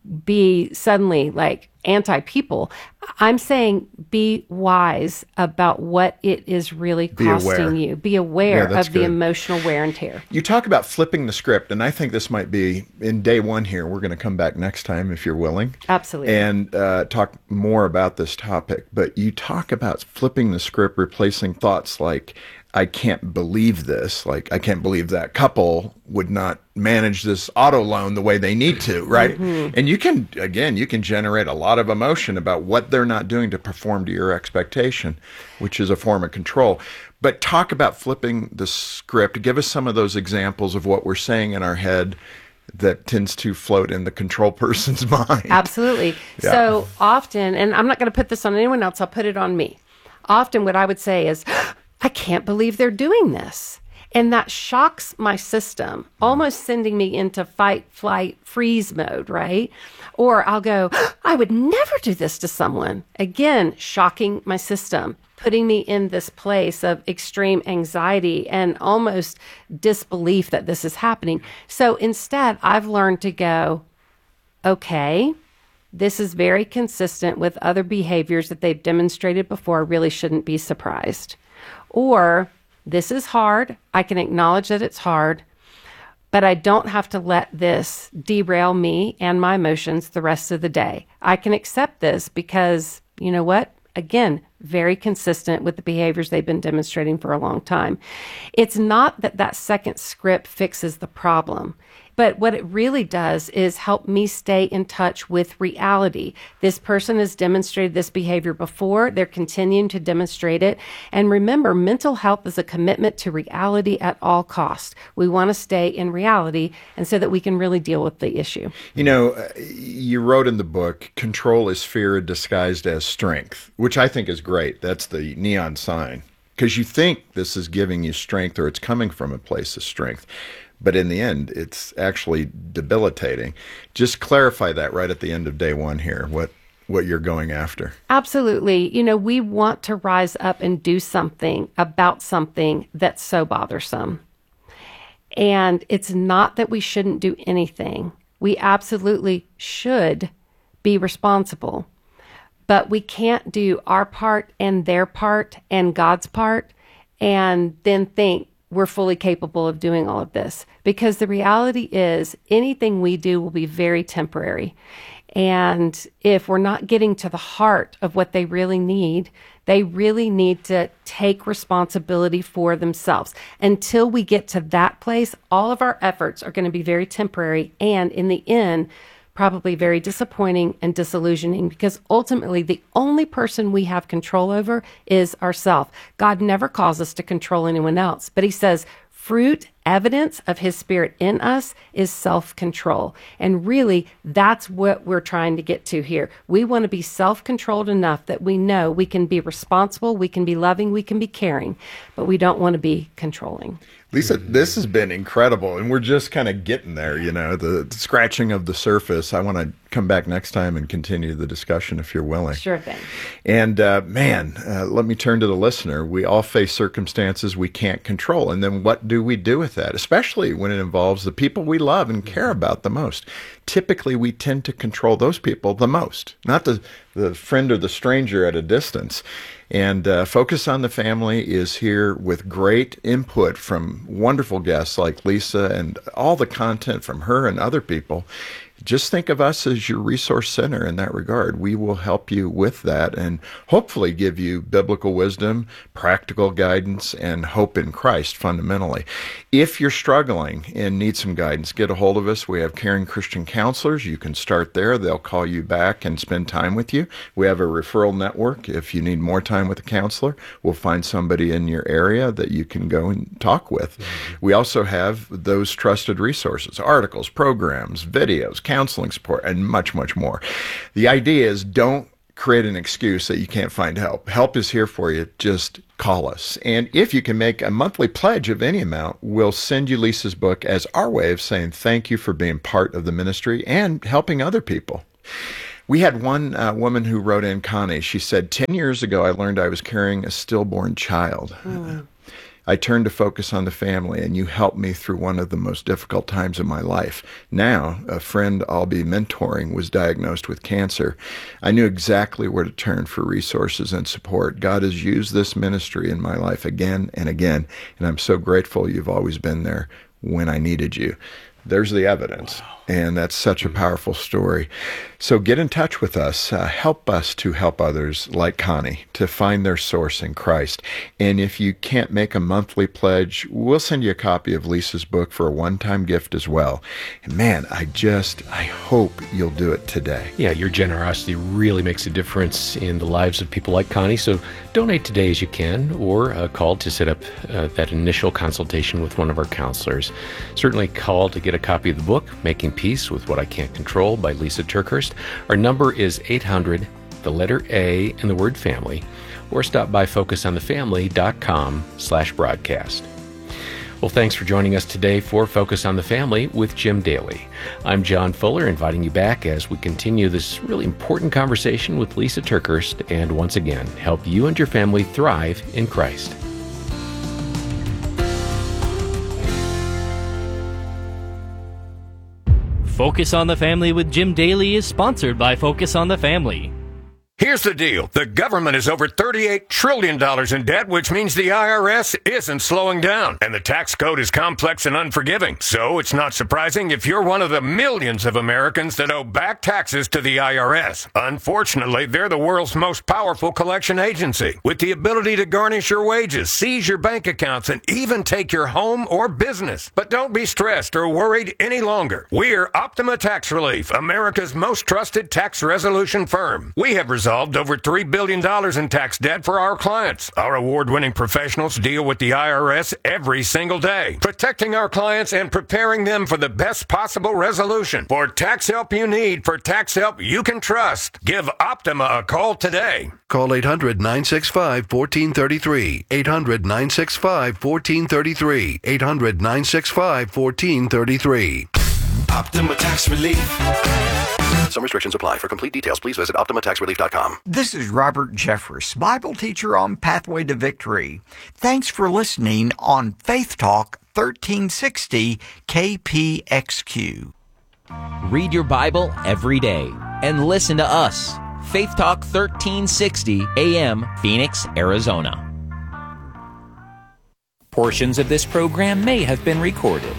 Speaker 18: be suddenly like anti-people. I'm saying be wise about what it is really
Speaker 19: Be
Speaker 18: costing
Speaker 19: aware.
Speaker 18: you. Be aware
Speaker 19: Yeah, that's
Speaker 18: of the
Speaker 19: good.
Speaker 18: emotional wear and tear.
Speaker 19: You talk about flipping the script, and I think this might be in day one here. We're going to come back next time if you're willing.
Speaker 18: Absolutely.
Speaker 19: And uh, talk more about this topic. But you talk about flipping the script, replacing thoughts like, I can't believe this. Like, I can't believe that couple would not manage this auto loan the way they need to, right?
Speaker 20: Mhm.
Speaker 19: And you can, again, you can generate a lot of emotion about what they're not doing to perform to your expectation, which is a form of control. But talk about flipping the script. Give us some of those examples of what we're saying in our head that tends to float in the control person's mind.
Speaker 18: Absolutely.
Speaker 19: Yeah.
Speaker 18: So often, and I'm not going to put this on anyone else, I'll put it on me. Often what I would say is, I can't believe they're doing this. And that shocks my system, almost sending me into fight, flight, freeze mode, right? Or I'll go, I would never do this to someone. Again, shocking my system, putting me in this place of extreme anxiety and almost disbelief that this is happening. So instead, I've learned to go, okay, this is very consistent with other behaviors that they've demonstrated before. I really shouldn't be surprised. Or this is hard. I can acknowledge that it's hard, but I don't have to let this derail me and my emotions the rest of the day. I can accept this because, you know what? Again, very consistent with the behaviors they've been demonstrating for a long time. It's not that that second script fixes the problem, but what it really does is help me stay in touch with reality. This person has demonstrated this behavior before. They're continuing to demonstrate it. And remember, mental health is a commitment to reality at all costs. We want to stay in reality, and so that we can really deal with the issue.
Speaker 19: You know, uh, you wrote in the book, control is fear disguised as strength, which I think is great. That's the neon sign. Because you think this is giving you strength, or it's coming from a place of strength. But in the end, it's actually debilitating. Just clarify that right at the end of day one here, what what you're going after.
Speaker 18: Absolutely. You know, we want to rise up and do something about something that's so bothersome. And it's not that we shouldn't do anything. We absolutely should be responsible. But we can't do our part and their part and God's part and then think we're fully capable of doing all of this. Because the reality is anything we do will be very temporary. And if we're not getting to the heart of what they really need, they really need to take responsibility for themselves. Until we get to that place, all of our efforts are going to be very temporary and in the end, probably very disappointing and disillusioning, because ultimately the only person we have control over is ourselves. God never calls us to control anyone else, but he says fruit, evidence of his spirit in us is self-control. And really, that's what we're trying to get to here. We want to be self-controlled enough that we know we can be responsible, we can be loving, we can be caring, but we don't want to be controlling.
Speaker 19: Lisa, this has been incredible, and we're just kind of getting there, you know, the, the scratching of the surface. I want to come back next time and continue the discussion if you're willing.
Speaker 18: Sure thing.
Speaker 19: And uh, man, uh, let me turn to the listener. We all face circumstances we can't control, and then what do we do with that, especially when it involves the people we love and care about the most? Typically, we tend to control those people the most, not the, the friend or the stranger at a distance. And uh, Focus on the Family is here with great input from wonderful guests like Lisa and all the content from her and other people. just think of us as your resource center in that regard. We will help you with that and hopefully give you biblical wisdom, practical guidance, and hope in Christ fundamentally. If you're struggling and need some guidance, get a hold of us. We have caring Christian counselors. You can start there. They'll call you back and spend time with you. We have a referral network. If you need more time with a counselor, we'll find somebody in your area that you can go and talk with. We also have those trusted resources, articles, programs, videos, counseling support, and much, much more. The idea is don't create an excuse that you can't find help. Help is here for you. Just call us. And if you can make a monthly pledge of any amount, we'll send you Lisa's book as our way of saying thank you for being part of the ministry and helping other people. We had one uh, woman who wrote in, Connie. She said, ten years ago, I learned I was carrying a stillborn child. Mm. I turned to focus on the family, and you helped me through one of the most difficult times of my life. Now, a friend I'll be mentoring was diagnosed with cancer. I knew exactly where to turn for resources and support. God has used this ministry in my life again and again, and I'm so grateful you've always been there when I needed you. There's the evidence. Wow. And that's such a powerful story. So get in touch with us. Uh, help us to help others like Connie to find their source in Christ. And if you can't make a monthly pledge, we'll send you a copy of Lisa's book for a one-time gift as well. And man, I just, I hope you'll do it today.
Speaker 3: Yeah, your generosity really makes a difference in the lives of people like Connie. So donate today as you can, or uh, call to set up uh, that initial consultation with one of our counselors. Certainly call to get a copy of the book, Making Peace with What I Can't Control by Lisa TerKeurst. Our number is eight hundred, the letter A, and the word family, or stop by focusonthefamily.com slash broadcast. Well, thanks for joining us today for Focus on the Family with Jim Daly. I'm John Fuller, inviting you back as we continue this really important conversation with Lisa TerKeurst and once again help you and your family thrive in Christ.
Speaker 16: Focus on the Family with Jim Daly is sponsored by Focus on the Family.
Speaker 20: Here's the deal. The government is over thirty-eight trillion dollars in debt, which means the I R S isn't slowing down. And the tax code is complex and unforgiving. So it's not surprising if you're one of the millions of Americans that owe back taxes to the I R S. Unfortunately, they're the world's most powerful collection agency, with the ability to garnish your wages, seize your bank accounts, and even take your home or business. But don't be stressed or worried any longer. We're Optima Tax Relief, America's most trusted tax resolution firm. We have resolved over three billion dollars in tax debt for our clients. Our award-winning professionals deal with the I R S every single day, protecting our clients and preparing them for the best possible resolution. For tax help you need, for tax help you can trust, give Optima a call today.
Speaker 21: Call eight hundred, nine six five, one four three three. eight hundred, nine six five, one four three three. eight hundred, nine six five, one four three three.
Speaker 22: Optima Tax Relief.
Speaker 21: Some restrictions apply. For complete details, please visit optima tax relief dot com.
Speaker 23: This is Robert Jeffress, Bible teacher on Pathway to Victory. Thanks for listening on Faith Talk thirteen sixty K P X Q.
Speaker 24: Read your Bible every day and listen to us. Faith Talk thirteen sixty A M, Phoenix, Arizona. Portions of this program may have been recorded.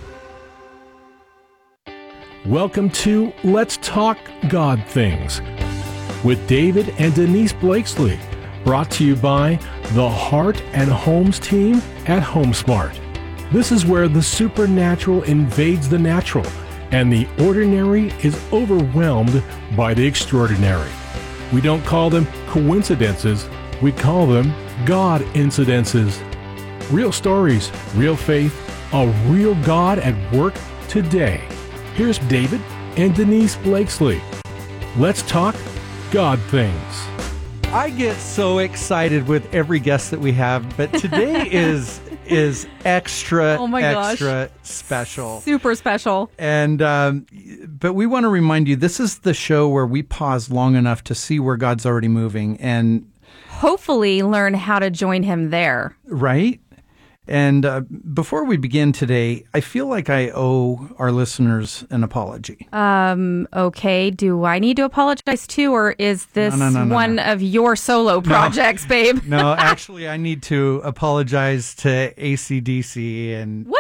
Speaker 25: Welcome to Let's Talk God Things with David and Denise Blakesley, brought to you by the Heart and Homes team at HomeSmart. This is where the supernatural invades the natural and the ordinary is overwhelmed by the extraordinary. We don't call them coincidences, we call them God incidences. Real stories, real faith, a real God at work today. Here's David and Denise Blakesley. Let's talk God things.
Speaker 26: I get so excited with every guest that we have, but today is is extra,
Speaker 27: oh my
Speaker 26: extra
Speaker 27: gosh.
Speaker 26: special.
Speaker 27: Super special.
Speaker 26: And um, but we want to remind you, this is the show where we pause long enough to see where God's already moving and
Speaker 27: hopefully learn how to join him there.
Speaker 26: Right? And uh, before we begin today, I feel like I owe our listeners an apology.
Speaker 27: Um. Okay. Do I need to apologize too, or is this
Speaker 26: No, no, no, no,
Speaker 27: one
Speaker 26: no.
Speaker 27: of your solo projects, babe?
Speaker 26: No, actually, I need to apologize to A C D C and
Speaker 27: what?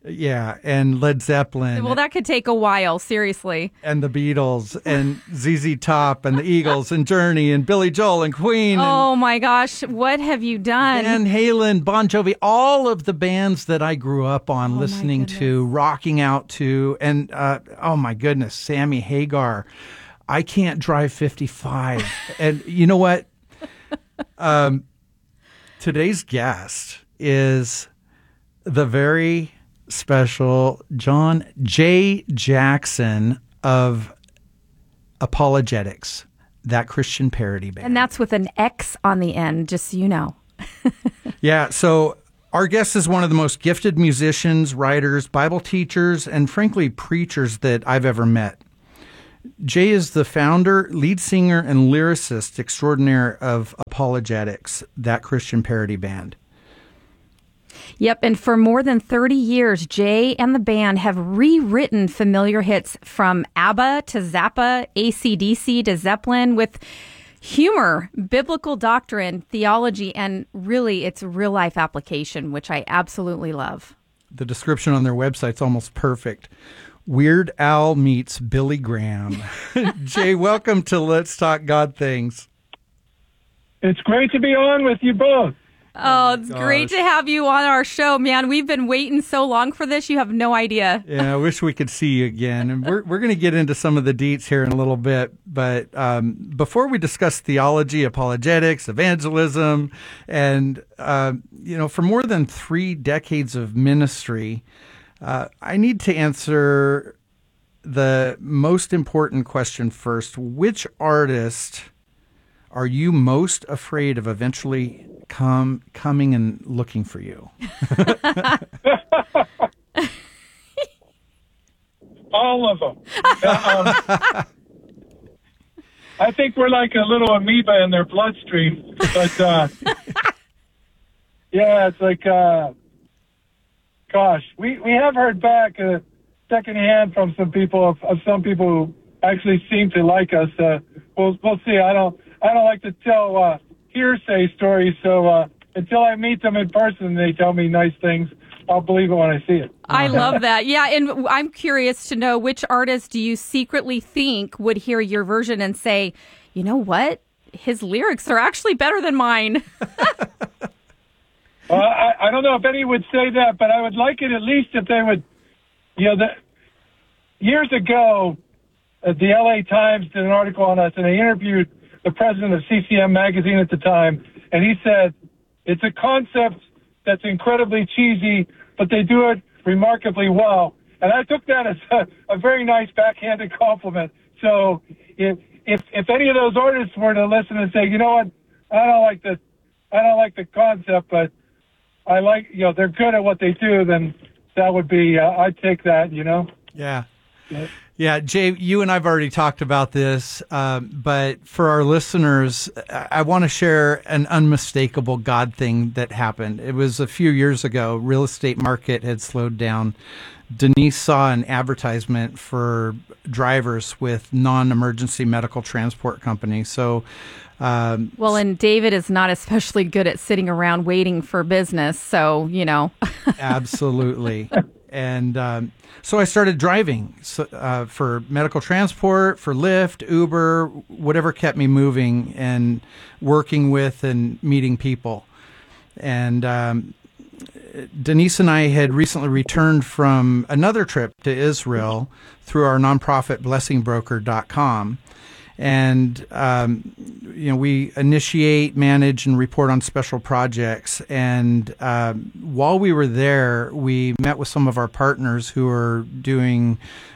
Speaker 26: Yeah, and Led Zeppelin.
Speaker 27: Well, that could take a while, seriously.
Speaker 26: And the Beatles, and Z Z Top, and the Eagles, and Journey, and Billy Joel, and Queen.
Speaker 27: Oh, my gosh. What have you done?
Speaker 26: Van Halen, Bon Jovi, all of the bands that I grew up on,
Speaker 27: Oh,
Speaker 26: listening to, rocking out to, and, uh, oh, my goodness, Sammy Hagar. I Can't Drive fifty-five. And you know what? Um, today's guest is the very special John J. Jackson of Apologetics, that Christian parody band.
Speaker 27: And that's with an X on the end, just so you know.
Speaker 26: Yeah, so our guest is one of the most gifted musicians, writers, Bible teachers, and frankly, preachers that I've ever met. Jay is the founder, lead singer, and lyricist extraordinaire of Apologetics, that Christian parody band.
Speaker 27: Yep, and for more than thirty years, Jay and the band have rewritten familiar hits from ABBA to Zappa, A C D C to Zeppelin with humor, biblical doctrine, theology, and really its real-life application, which I absolutely love.
Speaker 26: The description on their website's almost perfect. Weird Al meets Billy Graham. Jay, welcome to Let's Talk God Things.
Speaker 1: It's great to be on with you both.
Speaker 27: Oh, it's
Speaker 26: gosh.
Speaker 27: great to have you on our show, man. We've been waiting so long for this. You have no idea.
Speaker 26: Yeah, I wish we could see you again. And we're we're going to get into some of the deets here in a little bit. But um, before we discuss theology, apologetics, evangelism, and, uh, you know, for more than three decades of ministry, uh, I need to answer the most important question first. Which artist are you most afraid of eventually come coming and looking for you?
Speaker 1: All of them. Uh, um, I think we're like a little amoeba in their bloodstream. But, uh, yeah, it's like, uh, gosh, we, we have heard back uh, secondhand from some people, of, of some people who actually seem to like us. Uh, we'll, we'll see. I don't, I don't like to tell uh, hearsay stories, so uh, until I meet them in person and they tell me nice things, I'll believe it when I see it.
Speaker 27: I love that. Yeah, and I'm curious to know, which artist do you secretly think would hear your version and say, you know what? His lyrics are actually better than mine.
Speaker 1: Well, I, I don't know if any would say that, but I would like it at least if they would, you know, the, years ago, uh, the L A Times did an article on us, and they interviewed the president of C C M magazine at the time, and he said, it's a concept that's incredibly cheesy, but they do it remarkably well. And I took that as a, a very nice backhanded compliment. So if, if if any of those artists were to listen and say, you know what, I don't like the I don't like the concept, but I like, you know, they're good at what they do, then that would be, uh, I'd take that, you know?
Speaker 26: Yeah.
Speaker 1: Yeah.
Speaker 26: Yeah, Jay, you and I've already talked about this, um, but for our listeners, I, I want to share an unmistakable God thing that happened. It was a few years ago. Real estate market had slowed down. Denise saw an advertisement for drivers with non-emergency medical transport companies. So, um,
Speaker 27: Well, and David is not especially good at sitting around waiting for business, so, you know.
Speaker 26: Absolutely. And um, so I started driving so, uh, for medical transport, for Lyft, Uber, whatever kept me moving and working with and meeting people. And um, Denise and I had recently returned from another trip to Israel through our nonprofit blessing broker dot com. And, um, you know, we initiate, manage, and report on special projects. And um, while we were there, we met with some of our partners who are doing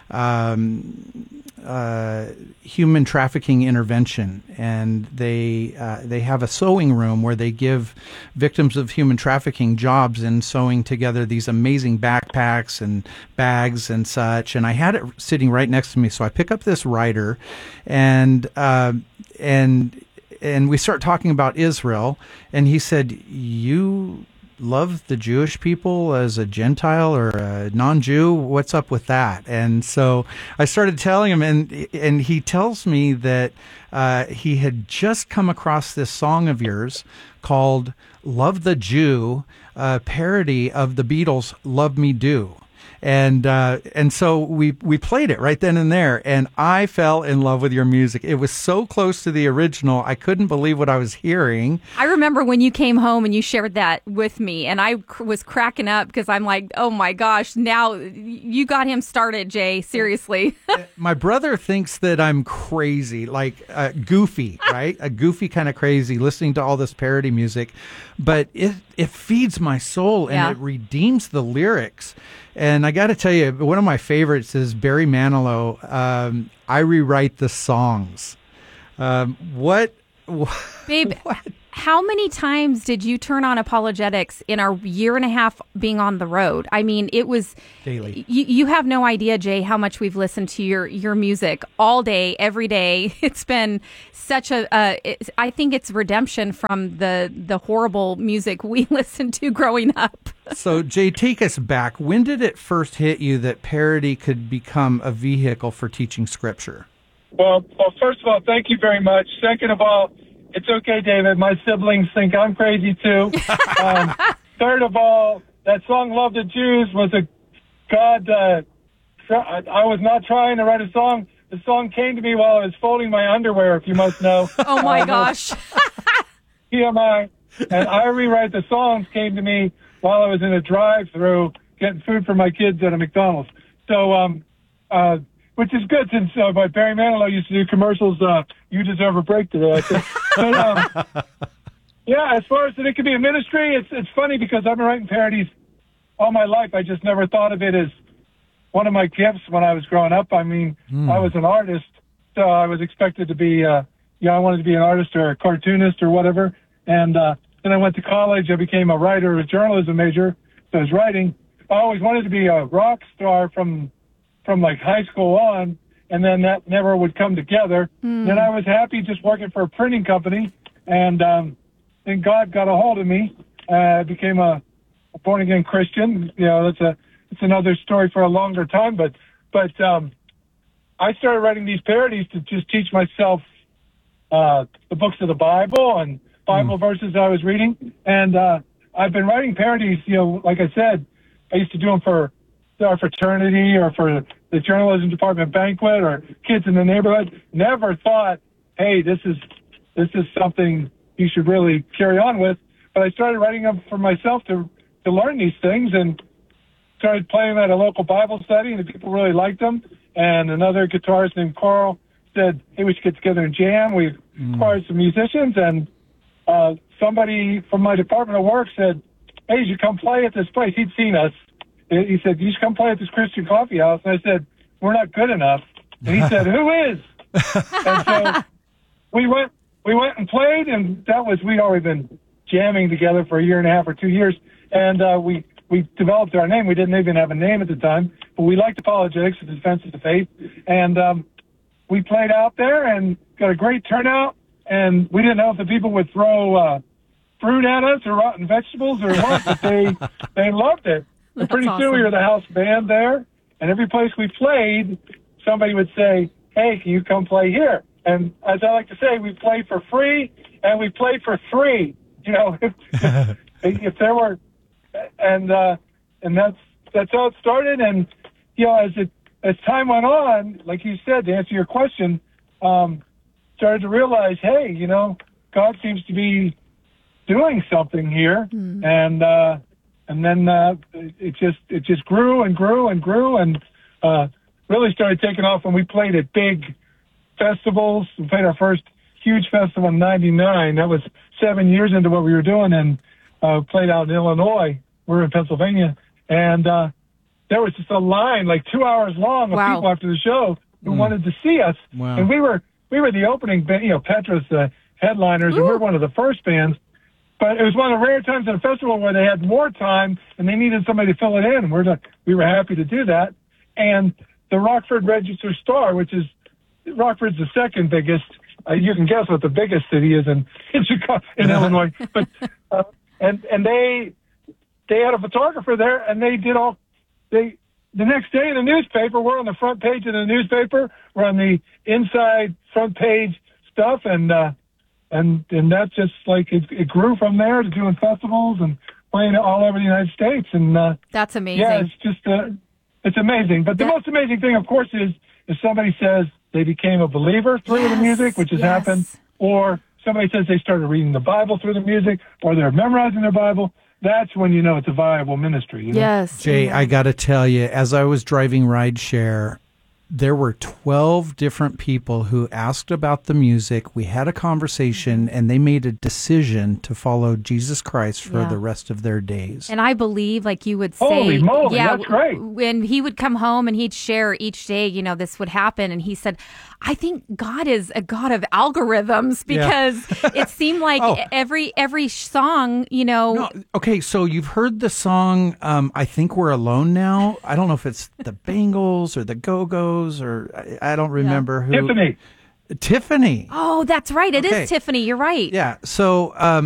Speaker 26: um, uh, human trafficking intervention. And they uh, they have a sewing room where they give victims of human trafficking jobs in sewing together these amazing backpacks and bags and such. And I had it sitting right next to me. So I pick up this writer and uh, and and we start talking about Israel. And he said, "You love the Jewish people as a Gentile or a non-Jew? What's up with that?" And so I started telling him, and and he tells me that uh, he had just come across this song of yours called "Love the Jew," a parody of the Beatles' "Love Me Do." And uh, and so we we played it right then and there, and I fell in love with your music. It was so close to the original, I couldn't believe what I was hearing.
Speaker 27: I remember when you came home and you shared that with me, and I cr- was cracking up because I'm like, oh my gosh, now you got him started, Jay, seriously.
Speaker 26: My brother thinks that I'm crazy, like uh, goofy, right? A goofy kind of crazy, listening to all this parody music, but it, it feeds my soul and
Speaker 27: Yeah.
Speaker 26: it redeems the lyrics. And I got to tell you, one of my favorites is Barry Manilow. Um, I rewrite the songs. Um, what, what,
Speaker 27: Babe, how many times did you turn on apologetics in our year and a half being on the road? I mean, it was
Speaker 26: daily.
Speaker 27: You, you have no idea, Jay, how much we've listened to your, your music all day, every day. It's been such a, uh, it, I think it's redemption from the, the horrible music we listened to growing up.
Speaker 26: So, Jay, take us back. When did it first hit you that parody could become a vehicle for teaching Scripture?
Speaker 1: Well, well, first of all, thank you very much. Second of all, it's okay, David. My siblings think I'm crazy, too. um, third of all, that song, Love the Jews, was a God, uh, I, I was not trying to write a song. The song came to me while I was folding my underwear, if you must know.
Speaker 27: Oh, my
Speaker 1: uh,
Speaker 27: gosh.
Speaker 1: T M I. And I Rewrite the Songs came to me while I was in a drive-through getting food for my kids at a McDonald's. So, um, uh, which is good since uh, my Barry Manilow used to do commercials. Uh, you deserve a break today, I think. But, um, yeah, as far as that it could be a ministry, it's it's funny because I've been writing parodies all my life. I just never thought of it as one of my gifts when I was growing up. I mean,
Speaker 26: Mm.
Speaker 1: I was an artist, so I was expected to be, uh, you know, I wanted to be an artist or a cartoonist or whatever. And uh, then I went to college. I became a writer, a journalism major. So I was writing. I always wanted to be a rock star from from like high school on, and then that never would come together.
Speaker 2: Hmm.
Speaker 1: Then I was happy just working for a printing company, and um, then God got a hold of me. Uh, I became a, a born-again Christian. You know, that's a it's another story for a longer time, but but um, I started writing these parodies to just teach myself uh, the books of the Bible and Bible verses I was reading, and uh, I've been writing parodies. You know, like I said, I used to do them for our fraternity or for the journalism department banquet or kids in the neighborhood. Never thought, hey, this is this is something you should really carry on with. But I started writing them for myself to to learn these things, and started playing at a local Bible study, and the people really liked them. And another guitarist named Carl said, hey, we should get together and jam. We acquired some musicians, and uh, somebody from my department of work said, hey, you should come play at this place. He'd seen us. He said, you should come play at this Christian coffee house. And I said, we're not good enough. And he said, who is? And so we went, we went and played, and that was, we'd already been jamming together for a year and a half or two years. And uh, we, we developed our name. We didn't even have a name at the time, but we liked apologetics, the defense of the faith. And um, we played out there and got a great turnout. And we didn't know if the people would throw uh, fruit at us or rotten vegetables or what, but they, they loved it. And pretty
Speaker 27: That's
Speaker 1: soon we
Speaker 27: awesome.
Speaker 1: were the house band there, and every place we played, somebody would say, hey, can you come play here? And as I like to say, we played for free, and we played for three. You know, if, if, if there were, and uh, and that's that's how it started. And you know, as it as time went on, like you said, to answer your question, um, started to realize, hey, you know, God seems to be doing something here,
Speaker 27: Mm.
Speaker 1: and uh, and then uh, it just it just grew and grew and grew, and uh, really started taking off when we played at big festivals. We played our first huge festival in ninety-nine. That was seven years into what we were doing, and uh, played out in Illinois. We're in Pennsylvania, and uh, there was just a line like two hours long of
Speaker 27: Wow.
Speaker 1: people after the show who
Speaker 26: Mm.
Speaker 1: wanted to see us,
Speaker 26: Wow.
Speaker 1: and we were we were the opening band. You know, Petra's the headliners, and we're one of the first bands. But it was one of the rare times at a festival where they had more time and they needed somebody to fill it in. And we're the, we were happy to do that. And the Rockford Register Star, which is Rockford's the second biggest. Uh, you can guess what the biggest city is in in Chicago, in Illinois. But uh, and and they they had a photographer there, and they did all they the next day in the newspaper. We're on the front page of the newspaper. We're on the inside front page stuff, and. uh And and that just like it, it grew from there to doing festivals and playing all over the United States. And uh,
Speaker 27: That's amazing.
Speaker 1: yeah, it's just uh, it's amazing. But the
Speaker 18: That-
Speaker 1: most amazing thing, of course, is if somebody says they became a believer through
Speaker 18: Yes,
Speaker 1: the music, which has
Speaker 18: yes.
Speaker 1: happened, or somebody says they started reading the Bible through the music, or they're memorizing their Bible. That's when you know it's a viable ministry. You know?
Speaker 18: Yes.
Speaker 26: Jay,
Speaker 18: amen.
Speaker 26: I got to tell you, as I was driving rideshare, there were twelve different people who asked about the music. We had a conversation, and they made a decision to follow Jesus Christ for
Speaker 27: Yeah.
Speaker 26: the rest of their days.
Speaker 27: And I believe, like you would say,
Speaker 1: Holy moly,
Speaker 27: yeah,
Speaker 1: that's great.
Speaker 27: when he would come home and he'd share each day, you know, this would happen. And he said, I think God is a God of algorithms
Speaker 26: Yeah.
Speaker 27: because it seemed like
Speaker 26: Oh.
Speaker 27: every every song, you know,
Speaker 26: No, okay, so you've heard the song, um, I Think We're Alone Now. I don't know if it's the Bangles or the Go-Go's or I, I don't remember who.
Speaker 1: Tiffany.
Speaker 26: Tiffany.
Speaker 27: oh, that's right. It is
Speaker 26: Okay.
Speaker 27: Tiffany. You're right.
Speaker 26: Yeah, so um,